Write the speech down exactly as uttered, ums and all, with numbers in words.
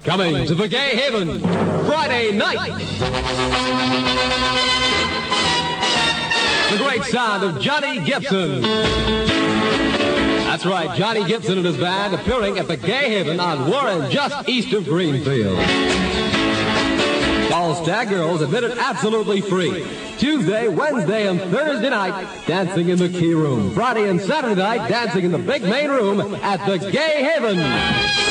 Coming to the Gay Haven, Friday night. The great sound of Johnny Gibson. That's right, Johnny Gibson and his band appearing at the Gay Haven on Warren, just east of Greenfield. All Stag Girls admitted absolutely free. Tuesday, Wednesday, and Thursday night, dancing in the Key Room. Friday and Saturday night, dancing in the big main room at the Gay Haven.